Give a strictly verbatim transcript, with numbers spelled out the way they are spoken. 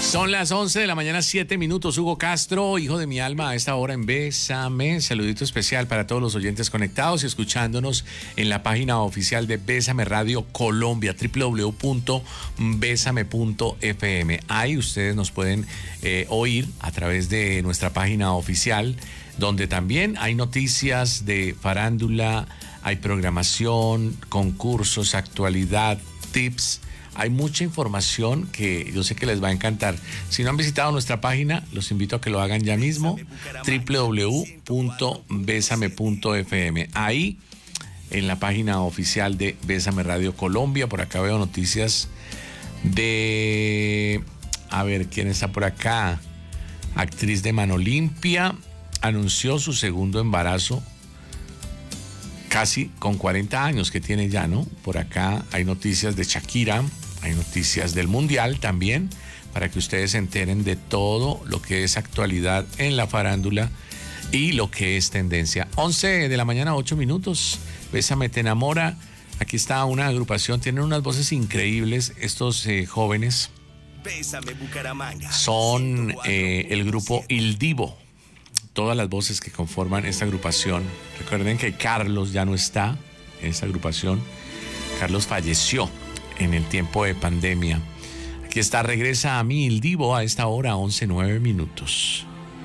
Son las once de la mañana, siete minutos. Hugo Castro, hijo de mi alma, a esta hora en Bésame. Saludito especial para todos los oyentes conectados y escuchándonos en la página oficial de Bésame Radio Colombia, doble u doble u doble u punto bésame punto efe eme. Ahí ustedes nos pueden eh, oír a través de nuestra página oficial, donde también hay noticias de farándula, hay programación, concursos, actualidad, tips. Hay mucha información que yo sé que les va a encantar. Si no han visitado nuestra página, los invito a que lo hagan ya mismo, doble u doble u doble u punto bésame punto efe eme. Ahí, en la página oficial de Bésame Radio Colombia, por acá veo noticias de... A ver, ¿quién está por acá? Actriz de Mano Limpia anunció su segundo embarazo, casi con cuarenta años que tiene ya, ¿no? Por acá hay noticias de Shakira. Hay noticias del Mundial también, para que ustedes se enteren de todo lo que es actualidad en la farándula y lo que es tendencia. once de la mañana, ocho minutos. Bésame te enamora. Aquí está una agrupación, tienen unas voces increíbles estos eh, jóvenes. Bésame Bucaramanga. Son eh, el grupo Il Divo. Todas las voces que conforman esta agrupación. Recuerden que Carlos ya no está en esta agrupación. Carlos falleció en el tiempo de pandemia. Aquí está, regresa a mí Il Divo a esta hora, once, nueve minutos.